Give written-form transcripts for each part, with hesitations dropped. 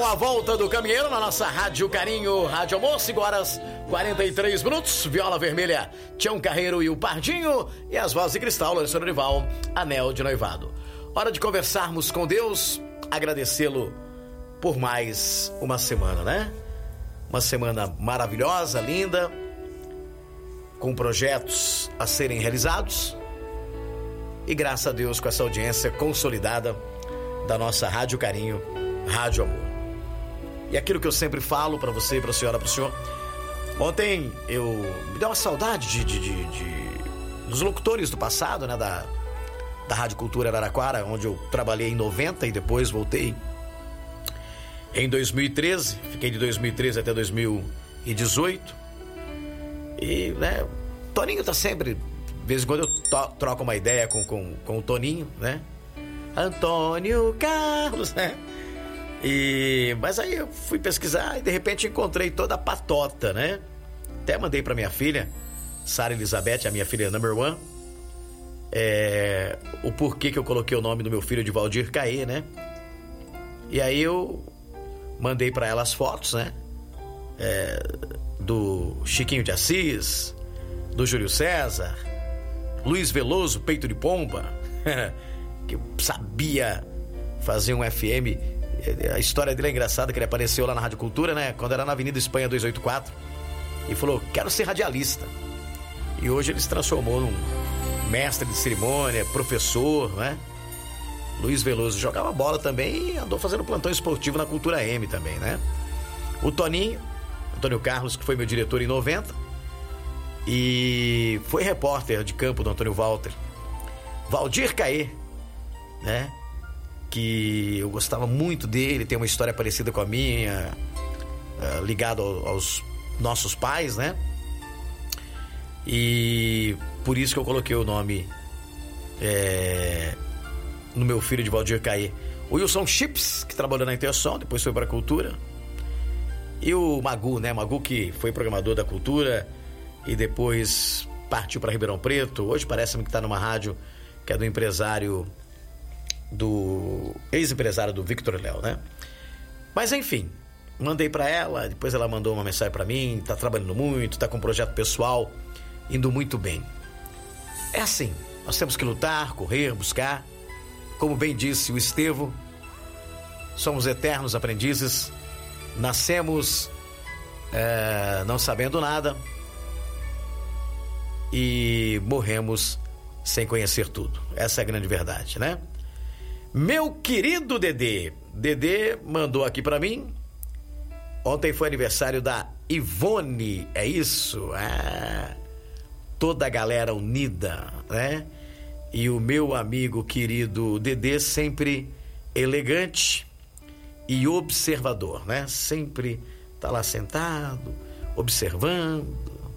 a volta do caminheiro na nossa Rádio Carinho, Rádio Amor, 5 horas 43 minutos, Viola Vermelha, Tião Carreiro e o Pardinho, e as vozes de cristal, Lourenço Rival, Anel de Noivado. Hora de conversarmos com Deus, agradecê-lo por mais uma semana, né? Uma semana maravilhosa, linda, com projetos a serem realizados, e graças a Deus com essa audiência consolidada da nossa Rádio Carinho, Rádio Amor. E aquilo que eu sempre falo para você, para a senhora, para o senhor. Ontem me deu uma saudade dos locutores do passado, né? Da Rádio Cultura Araraquara, onde eu trabalhei em 90 e depois voltei em 2013. Fiquei de 2013 até 2018. E, né? Toninho tá sempre, de vez em quando eu troco uma ideia com o Toninho, né? Antônio Carlos, né? Mas aí eu fui pesquisar e de repente encontrei toda a patota, né? Até mandei pra minha filha, Sara Elizabeth, a minha filha number one, o porquê que eu coloquei o nome do meu filho de Valdir Caê, né? E aí eu mandei pra ela as fotos, né? Do Chiquinho de Assis, do Júlio César, Luiz Veloso, Peito de Pomba, que sabia fazer um FM. A história dele é engraçada, que ele apareceu lá na Rádio Cultura, né? Quando era na Avenida Espanha 284, e falou, quero ser radialista. E hoje ele se transformou num mestre de cerimônia, professor, né? Luiz Veloso jogava bola também e andou fazendo plantão esportivo na Cultura M também, né? O Toninho, Antônio Carlos, que foi meu diretor em 90 e foi repórter de campo do Antônio Walter. Valdir Caê, né? Que eu gostava muito dele, tem uma história parecida com a minha, ligado aos nossos pais, né? E por isso que eu coloquei o nome no meu filho de Valdir Caê. O Wilson Chips, que trabalhou na Intersom, depois foi para a Cultura. E o Magu, né? Magu, que foi programador da Cultura e depois partiu para Ribeirão Preto. Hoje parece-me que está numa rádio que é do empresário, do ex-empresário do Victor Léo, né? Mas enfim, mandei para ela, depois ela mandou uma mensagem para mim, tá trabalhando muito, tá com um projeto pessoal indo muito bem. É assim, nós temos que lutar, correr, buscar. Como bem disse o Estevão, somos eternos aprendizes, nascemos não sabendo nada e morremos sem conhecer tudo. Essa é a grande verdade, né? Meu querido Dedê mandou aqui pra mim. Ontem foi aniversário da Ivone, é isso? Toda a galera unida, né? E o meu amigo querido Dedê, sempre elegante e observador, né? Sempre tá lá sentado, observando.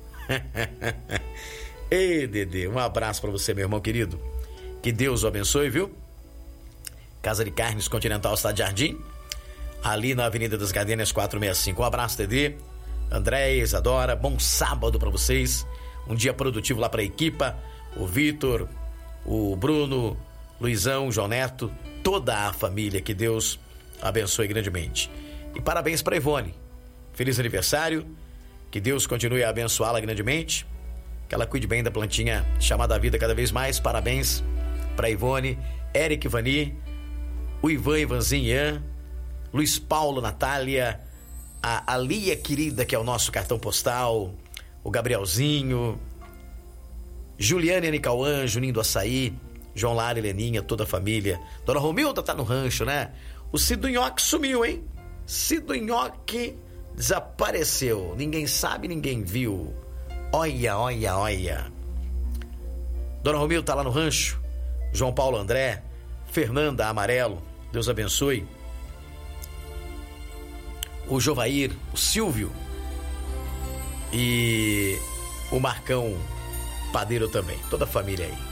Ei, Dedê, um abraço pra você, meu irmão querido. Que Deus o abençoe, viu? Casa de Carnes Continental Cidade Jardim, ali na Avenida das Gardenias 465. Um abraço, Dedê, André, Isadora, bom sábado pra vocês. Um dia produtivo lá pra equipa, o Vitor, o Bruno, Luizão, João Neto, toda a família, que Deus abençoe grandemente. E parabéns pra Ivone, feliz aniversário, que Deus continue a abençoá-la grandemente, que ela cuide bem da plantinha chamada vida cada vez mais. Parabéns pra Ivone, Eric Vani, o Ivanzinho Ian, Luiz Paulo, Natália, a Lia querida, que é o nosso cartão postal, o Gabrielzinho, Juliane Anicauã, Juninho do Açaí, João Lara, Heleninha, toda a família. Dona Romilda tá no rancho, né? O Cido Nhoque sumiu, hein? Cido Nhoque desapareceu. Ninguém sabe, ninguém viu. Olha. Dona Romilda tá lá no rancho. João Paulo André, Fernanda Amarelo, Deus abençoe. O Jovair, o Silvio e o Marcão Padeiro também, toda a família aí.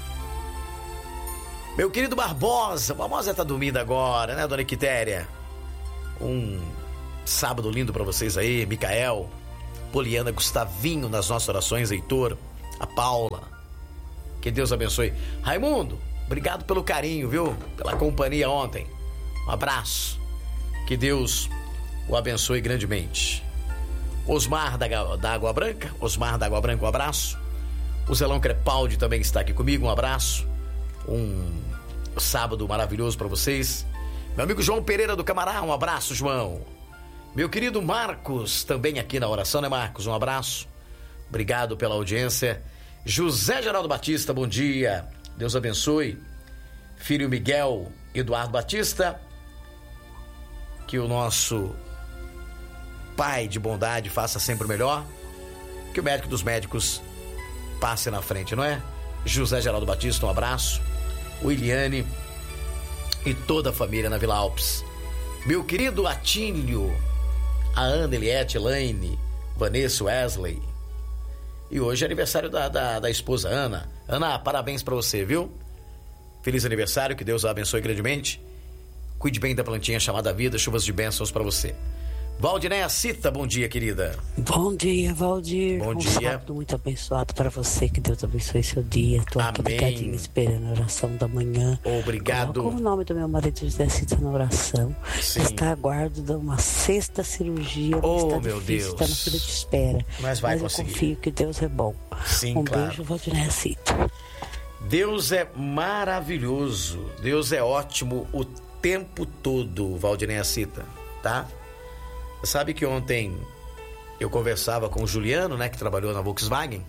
Meu querido Barbosa tá dormindo agora, né, dona Quitéria? Um sábado lindo pra vocês aí, Micael, Poliana, Gustavinho nas nossas orações, Heitor, a Paula, que Deus abençoe. Raimundo, obrigado pelo carinho, viu? Pela companhia ontem. Um abraço. Que Deus o abençoe grandemente. Osmar da Água Branca, um abraço. O Zelão Crepaldi também está aqui comigo, um abraço. Um sábado maravilhoso para vocês. Meu amigo João Pereira do Camará, um abraço, João. Meu querido Marcos, também aqui na oração, né, Marcos? Um abraço. Obrigado pela audiência. José Geraldo Batista, bom dia. Deus abençoe. Filho Miguel Eduardo Batista. Que o nosso Pai de bondade faça sempre o melhor. Que o médico dos médicos passe na frente, não é? José Geraldo Batista, um abraço. O Iliane e toda a família na Vila Alpes. Meu querido Atílio, a Ana, Eliette, Elaine, Vanessa, Wesley. E hoje é aniversário da esposa Ana. Ana, parabéns pra você, viu? Feliz aniversário, que Deus a abençoe grandemente. Cuide bem da plantinha chamada vida, chuvas de bênçãos pra você. Valdinéia Cita, bom dia, querida. Bom dia, Valdir. Bom dia. Sábado muito abençoado para você, que Deus abençoe seu dia. Tô aqui ligadinho esperando a oração da manhã. Obrigado. Coloca o nome do meu marido José Cita na oração. Sim. Está aguardo de uma sexta cirurgia. Oh, está meu difícil, Deus. está na fila de espera. Mas eu conseguir. confio que Deus é bom. Sim, claro. Beijo, Valdinéia Cita. Deus é maravilhoso. Deus é ótimo o tempo todo, Valdinéia Cita, tá? Sabe que ontem eu conversava com o Juliano, né, que trabalhou na Volkswagen.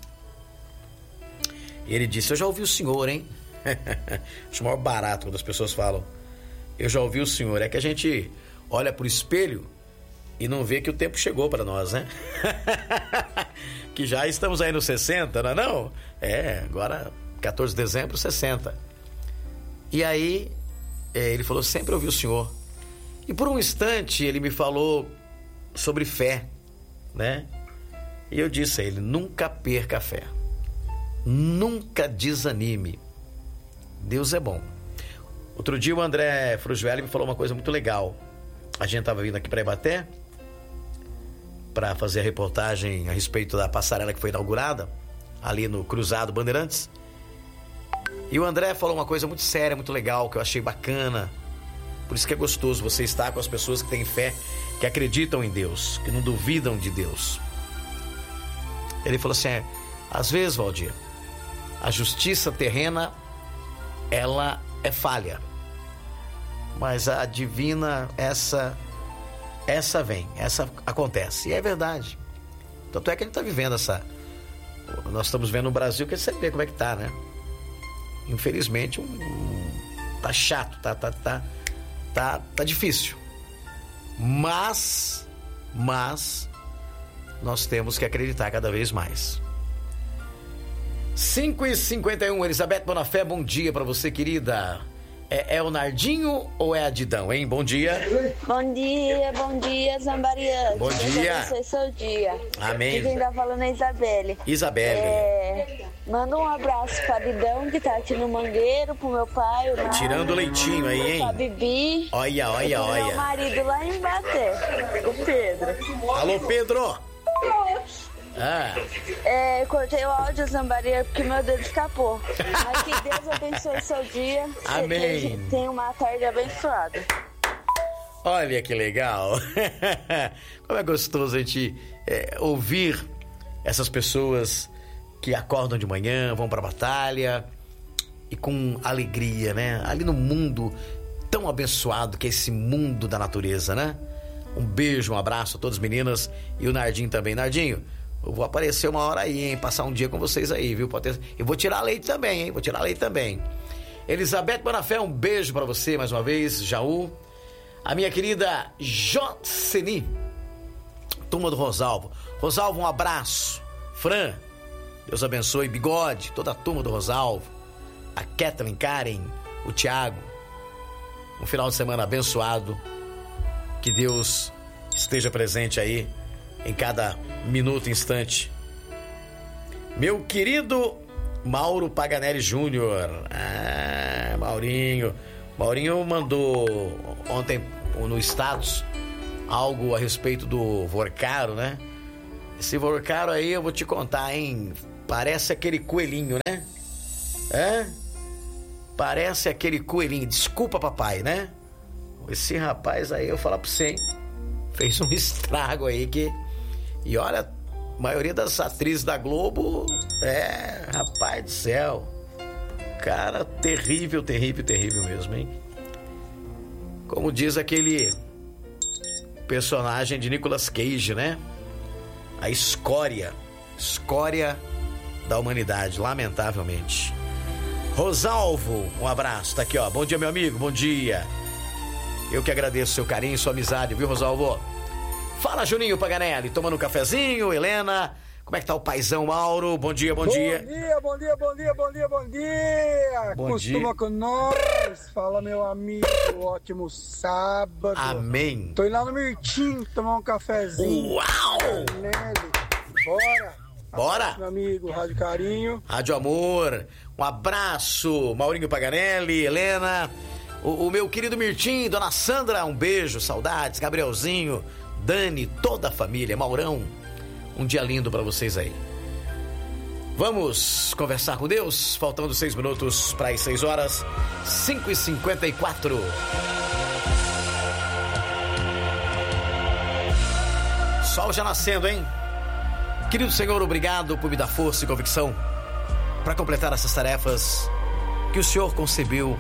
E ele disse, eu já ouvi o senhor, hein? Acho o maior barato quando as pessoas falam, eu já ouvi o senhor. É que a gente olha pro espelho e não vê que o tempo chegou para nós, né? Que já estamos aí nos 60, não é não? É, agora 14 de dezembro, 60. E aí, ele falou, sempre ouvi o senhor. E por um instante ele me falou sobre fé, né? E eu disse a ele, nunca perca a fé. Nunca desanime. Deus é bom. Outro dia o André Frugelli me falou uma coisa muito legal. A gente estava vindo aqui para Ibaté para fazer a reportagem a respeito da passarela que foi inaugurada ali no Cruzado Bandeirantes. E o André falou uma coisa muito séria, muito legal, que eu achei bacana. Por isso que é gostoso você estar com as pessoas que têm fé, que acreditam em Deus, que não duvidam de Deus. Ele falou assim, às vezes, Valdir, a justiça terrena, ela é falha. Mas a divina, essa vem, essa acontece. E é verdade. Tanto é que a gente está vivendo nós estamos vendo no Brasil, que você vê como é que tá, né? Infelizmente, tá chato, tá difícil. Mas nós temos que acreditar cada vez mais. 5h51, Elizabeth Bonafé, bom dia pra você, querida. É o Nardinho ou é a Didão, hein? Bom dia. Bom dia, Zambariante. Bom dia. Deus abençoe seu dia. Amém. E quem tá falando é Isabelle. Manda um abraço pra Didão, que tá aqui no Mangueiro, pro meu pai, o Mário, tirando leitinho aí, hein? Pra Bibi. Olha. E pro meu marido lá em Baté, o Pedro. Alô, Pedro. Cortei o áudio, Zambaria, porque meu dedo escapou. Mas que Deus abençoe seu dia. Amém. Tenha uma tarde abençoada. Olha que legal. Como é gostoso a gente ouvir essas pessoas que acordam de manhã, vão pra batalha e com alegria, né? Ali no mundo tão abençoado que é esse mundo da natureza, né? Um beijo, um abraço a todas as meninas e o Nardinho também. Nardinho, eu vou aparecer uma hora aí, hein? Passar um dia com vocês aí, viu? Eu vou tirar leite também, hein? Elizabeth Bonafé, um beijo pra você mais uma vez. Jaú. A minha querida Joceni, turma do Rosalvo. Rosalvo, um abraço. Fran, Deus abençoe. Bigode, toda a turma do Rosalvo. A Kathleen, Karen, o Thiago. Um final de semana abençoado. Que Deus esteja presente aí em cada minuto, instante. Meu querido Mauro Paganelli Júnior. Maurinho mandou ontem no status algo a respeito do Vorcaro, né? Esse Vorcaro aí eu vou te contar, hein? Parece aquele coelhinho, né? Parece aquele coelhinho. Desculpa, papai, né? Esse rapaz aí, eu falar pra você, hein? Fez um estrago aí que... E olha, a maioria das atrizes da Globo... rapaz do céu. Cara, terrível, terrível, terrível mesmo, hein? Como diz aquele personagem de Nicolas Cage, né? A escória da humanidade, lamentavelmente. Rosalvo, um abraço, tá aqui, ó. Bom dia, meu amigo, bom dia. Eu que agradeço seu carinho e sua amizade, viu, Rosalvo? Fala, Juninho Paganelli, tomando um cafezinho. Helena, como é que tá o paizão Mauro? Bom dia, bom dia. Bom dia. Costuma com nós. Fala, meu amigo, ótimo sábado. Amém. Tô indo lá no Mirtim tomar um cafezinho. Uau! Bora! Meu amigo, Rádio Carinho. Rádio Amor. Um abraço, Maurinho Paganelli, Helena, o meu querido Mirtim, Dona Sandra, um beijo, saudades, Gabrielzinho, Dani, toda a família, Maurão, um dia lindo pra vocês aí. Vamos conversar com Deus, faltando 6 minutos para as 6 horas, 5h54. Sol já nascendo, hein? Querido Senhor, obrigado por me dar força e convicção para completar essas tarefas que o Senhor concebeu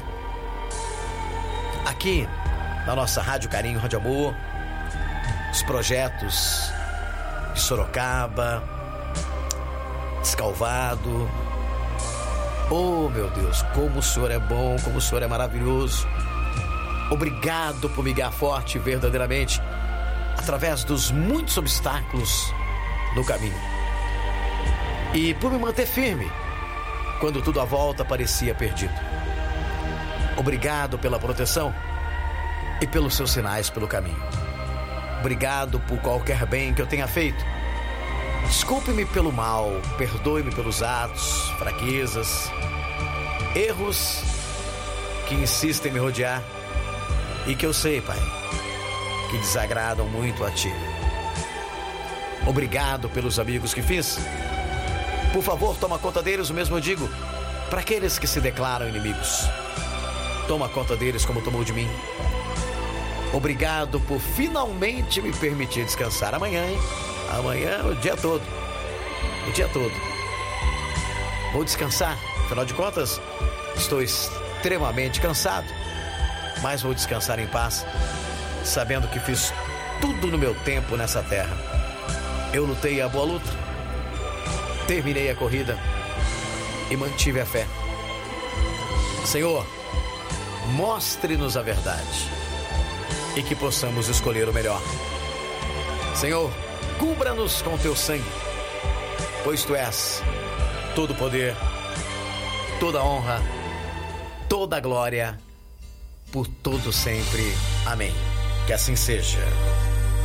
aqui na nossa Rádio Carinho, Rádio Amor, os projetos de Sorocaba, Descalvado. Oh, meu Deus, como o Senhor é bom, como o Senhor é maravilhoso. Obrigado por me guiar forte verdadeiramente através dos muitos obstáculos no caminho e por me manter firme quando tudo à volta parecia perdido. Obrigado pela proteção e pelos seus sinais pelo caminho. Obrigado por qualquer bem que eu tenha feito. Desculpe-me pelo mal, perdoe-me pelos atos, fraquezas, erros que insistem em me rodear e que eu sei, Pai, que desagradam muito a Ti. Obrigado pelos amigos que fiz. Por favor, toma conta deles, o mesmo eu digo para aqueles que se declaram inimigos. Toma conta deles como tomou de mim. Obrigado por finalmente me permitir descansar amanhã, hein? Amanhã, o dia todo. O dia todo. Vou descansar, afinal de contas, estou extremamente cansado. Mas vou descansar em paz, sabendo que fiz tudo no meu tempo nessa terra. Eu lutei a boa luta, terminei a corrida e mantive a fé. Senhor, mostre-nos a verdade e que possamos escolher o melhor. Senhor, cubra-nos com teu sangue, pois tu és todo poder, toda honra, toda glória, por todo sempre. Amém. Que assim seja.